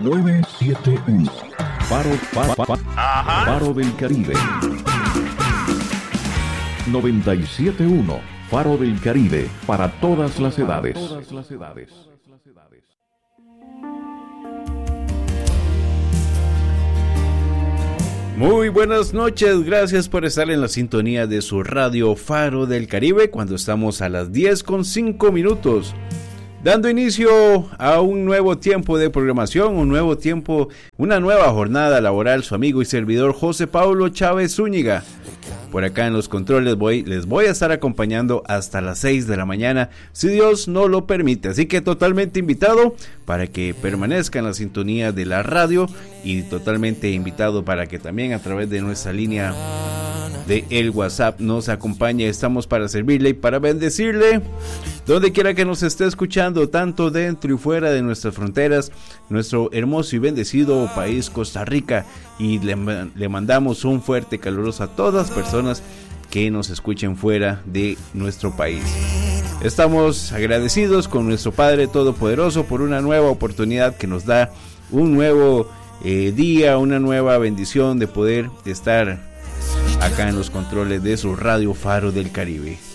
971. Faro del Caribe. 97.1. Faro del Caribe, para todas las edades. Muy buenas noches, gracias por estar en la sintonía de su radio Faro del Caribe cuando estamos a las 10:05, dando inicio a un nuevo tiempo de programación, un nuevo tiempo, una nueva jornada laboral. Su amigo y servidor José Pablo Chávez Zúñiga. Por acá en los controles les voy a estar acompañando hasta las 6 de la mañana, si Dios no lo permite. Así que totalmente invitado para que permanezca en la sintonía de la radio y totalmente invitado para que también a través de nuestra línea de el WhatsApp nos acompañe. Estamos para servirle y para bendecirle donde quiera que nos esté escuchando, tanto dentro y fuera de nuestras fronteras, nuestro hermoso y bendecido país Costa Rica, y le mandamos un fuerte caluroso a todas las personas que nos escuchen fuera de nuestro país. Estamos agradecidos con nuestro Padre Todopoderoso por una nueva oportunidad que nos da, un nuevo día, una nueva bendición de poder estar acá en los controles de su radio Faro del Caribe.